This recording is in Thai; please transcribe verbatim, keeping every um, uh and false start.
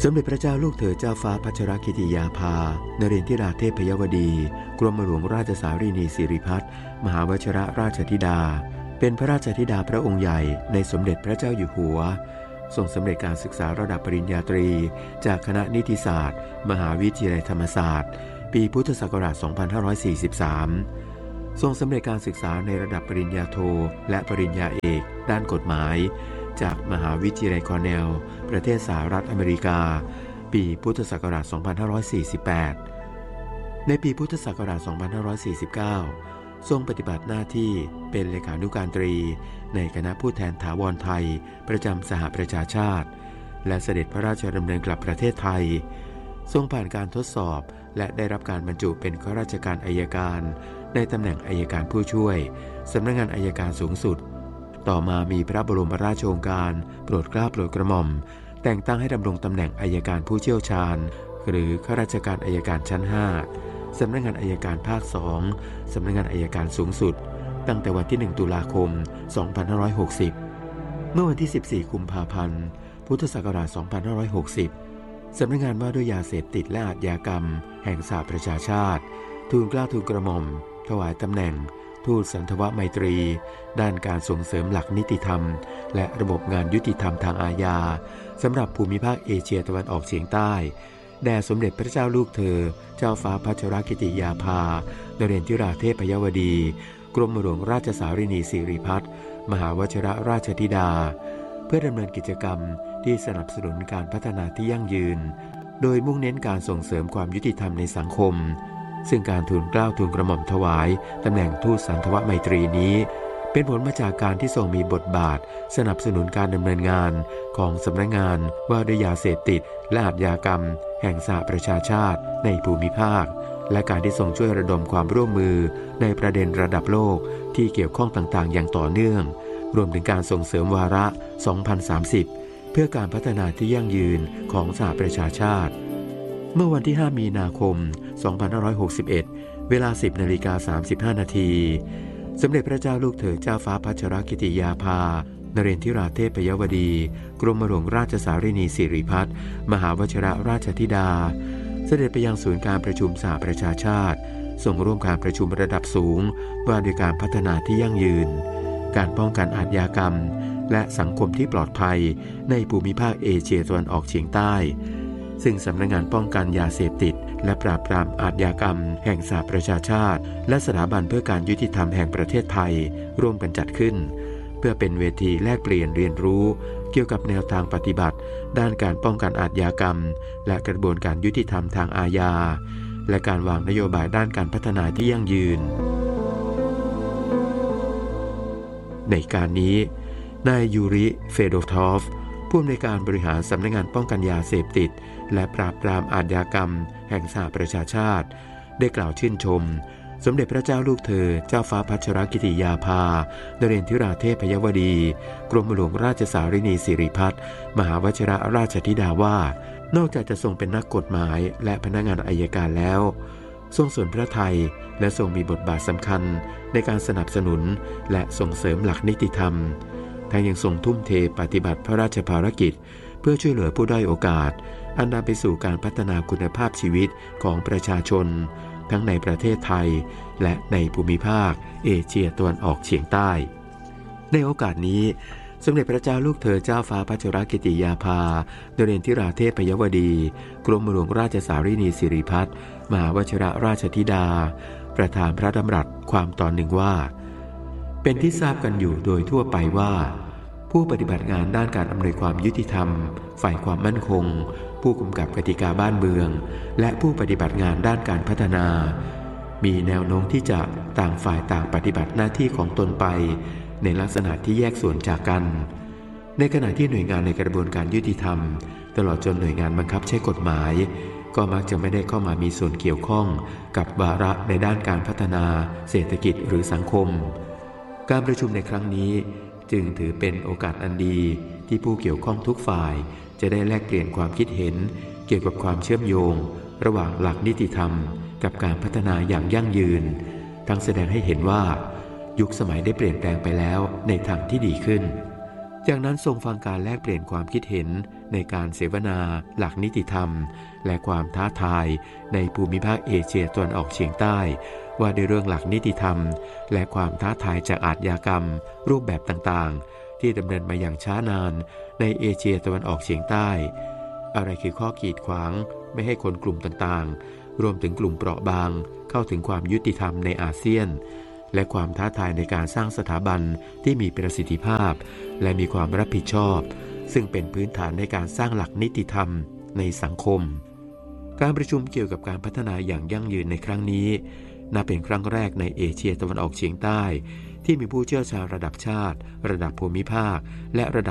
สมเด็จพระเจ้าลูกเธอเจ้าฟ้าพัชรกิติยาภานเรนทิราเทพยวดีกรมหลวงราชสารีนีสิริพัฒน์มหาวชิรราชธิดาเป็นพระราชธิดาพระองค์ใหญ่ในสมเด็จพระเจ้าอยู่หัวทรงสำเร็จการศึกษาระดับปริญญาตรีจากคณะนิติศาสตร์มหาวิทยาลัยธรรมศาสตร์ปีพุทธศักราช สองพันห้าร้อยสี่สิบสาม ทรงสำเร็จการศึกษาในระดับปริญญาโทและปริญญาเอกด้านกฎหมายจากมหาวิทยาลัยคอร์เนลประเทศสหรัฐอเมริกาปีพุทธศักราช สองพันห้าร้อยสี่สิบแปด ในปีพุทธศักราช สองพันห้าร้อยสี่สิบเก้า ทรงปฏิบัติหน้าที่เป็นเลขานุการตรีในคณะผู้แทนถาวรไทยประจำสหประชาชาติและเสด็จพระราชดำเนินกลับประเทศไทยทรงผ่านการทดสอบและได้รับการบรรจุเป็นข้าราชการอัยการในตำแหน่งอัยการผู้ช่วยสำนักงานอัยการสูงสุดต่อมามีพระบรมราชโองการโปรดเกล้าโปรดกระหม่อมแต่งตั้งให้ดำรงตำแหน่งอัยการผู้เชี่ยวชาญหรือข้าราชการอัยการชั้นห้าสำนักงานอัยการภาคสองสำนักงานอัยการสูงสุดตั้งแต่วันที่หนึ่งตุลาคมสองพันห้าร้อยหกสิบเมื่อวันที่สิบสี่กุมภาพันธ์พุทธศักราชสองพันห้าร้อยหกสิบสำนักงานว่าด้วยยาเสพติดและอาชญากรรมแห่งสหประชาชาติทูลเกล้าทูลกระหม่อมถวายตำแหน่งทูตสันทวไมตรีด้านการส่งเสริมหลักนิติธรรมและระบบงานยุติธรรมทางอาญาสำหรับภูมิภาคเอเชียตะวันออกเฉียงใต้แด่สมเด็จพระเจ้าลูกเธอเจ้าฟ้าพัชรกิติยาภานเรนทิราเทพยวดีกรมหลวงราชสารีนีสิริพัฒน์มหาวชิรราชธิดาเพื่อดำเนินกิจกรรมที่สนับสนุนการพัฒนาที่ยั่งยืนโดยมุ่งเน้นการส่งเสริมความยุติธรรมในสังคมซึ่งการทูลเกล้าทูลกระหม่อมถวายตำแหน่งทูตสันทวไมตรีนี้เป็นผลมาจากการที่ทรงมีบทบาทสนับสนุนการดำเนินงานของสำนักงานว่าด้วยยาเสพติดและอาชญากรรมแห่งสหประชาชาติในภูมิภาคและการที่ทรงช่วยระดมความร่วมมือในประเด็นระดับโลกที่เกี่ยวข้องต่างๆอย่างต่อเนื่องรวมถึงการส่งเสริมวาระ สองพันสามสิบ เพื่อการพัฒนาที่ยั่งยืนของสหประชาชาติเมื่อวันที่ห้ามีนาคมสองพันห้าร้อยหกสิบเอ็ดเวลา สิบนาฬิกาสามสิบห้านาทีสมเด็จพระเจ้าลูกเธอเจ้าฟ้าพัชรกิติยาภานเรนทิราเทพยวดีกรมหลวงราชสารีนีสิริพัฒน์มหาวชิรราชธิดาเสด็จไปยังศูนย์การประชุมสหประชาชาติส่งร่วมการประชุมระดับสูงว่าด้วยการพัฒนาที่ยั่งยืนการป้องกันอาชญากรรมและสังคมที่ปลอดภัยในภูมิภาคเอเชียตะวันออกเฉียงใต้ซึ่งสำนักงานป้องกันยาเสพติดและปราบปรามอาชญากรรมแห่งสหประชาชาติและสถาบันเพื่อการยุติธรรมแห่งประเทศไทยร่วมกันจัดขึ้นเพื่อเป็นเวทีแลกเปลี่ยนเรียนรู้เกี่ยวกับแนวทางปฏิบัติด้านการป้องกันอาชญากรรมและกระบวนการยุติธรรมทางอาญาและการวางนโยบายด้านการพัฒนาที่ยั่งยืนในการนี้นายยูริเฟโดทอฟผู้อำนวยการบริหารสำนักงานป้องกันยาเสพติดและปราบปรามอาชญากรรมแห่งสหประชาชาติได้กล่าวชื่นชมสมเด็จพระเจ้าลูกเธอเจ้าฟ้าพัชรกิติยาภานเรนทิราเทพยวดีกรมหลวงราชสารีนีสิริพัฒน์มหาวชิรราชธิดาว่านอกจากจะทรงเป็นนักกฎหมายและพนักงานอัยการแล้วทรงสนพระทัยและทรงมีบทบาทสำคัญในการสนับสนุนและส่งเสริมหลักนิติธรรมทั้งยังทรงทุ่มเทปฏิบัติพระราชภารกิจเพื่อช่วยเหลือผู้ด้อยโอกาสอันนำไปสู่การพัฒนาคุณภาพชีวิตของประชาชนทั้งในประเทศไทยและในภูมิภาคเอเชียตะวันออกเฉียงใต้ในโอกาสนี้สมเด็จพระเจ้าลูกเธอเจ้าฟ้าพัชรกิติยาภานเรนทิราเทพยวดีกรมหลวงราชสารีนีสิริพัฒน์มหาวชิรราชธิดาประธานพระดำรัสความตอนหนึ่งว่าเป็นที่ทราบกันอยู่โดยทั่วไปว่าผู้ปฏิบัติงานด้านการอำนวยความยุติธรรมฝ่ายความมั่นคงผู้กำกับกติกาบ้านเมืองและผู้ปฏิบัติงานด้านการพัฒนามีแนวโน้มที่จะต่างฝ่ายต่างปฏิบัติหน้าที่ของตนไปในลักษณะที่แยกส่วนจากกันในขณะที่หน่วยงานในกระบวนการยุติธรรมตลอดจนหน่วยงานบังคับใช้กฎหมายก็มักจะไม่ได้เข้ามามีส่วนเกี่ยวข้องกับวาระในด้านการพัฒนาเศรษฐกิจหรือสังคมการประชุมในครั้งนี้จึงถือเป็นโอกาสอันดีที่ผู้เกี่ยวข้องทุกฝ่ายจะได้แลกเปลี่ยนความคิดเห็นเกี่ยวกับความเชื่อมโยงระหว่างหลักนิติธรรมกับการพัฒนาอย่างยั่งยืนทั้งแสดงให้เห็นว่ายุคสมัยได้เปลี่ยนแปลงไปแล้วในทางที่ดีขึ้นจากนั้นทรงฟังการแลกเปลี่ยนความคิดเห็นในการเสวนาหลักนิติธรรมและความท้าทายในภูมิภาคเอเชียตะวันออกเฉียงใต้ว่าด้วยเรื่องหลักนิติธรรมและความท้าทายจากอาชญากรรมรูปแบบต่างๆที่ดำเนินมาอย่างช้านานในเอเชียตะวันออกเฉียงใต้อะไรคือข้อกีดขวางไม่ให้คนกลุ่มต่างๆรวมถึงกลุ่มเปราะบางเข้าถึงความยุติธรรมในอาเซียนและความท้าทายในการสร้างสถาบันที่มีประสิทธิภาพและมีความรับผิดชอบซึ่งเป็นพื้นฐานในการสร้างหลักนิติธรรมในสังคมการประชุมเกี่ยวกับการพัฒนาอย่างยั่งยืนในครั้งนี้นับเป็นครั้งแรกในเอเชียตะวันออกเฉียงใต้ที่มีผู้เชี่ยวชาญระดับชาติระดับภูมิภาคและระดับ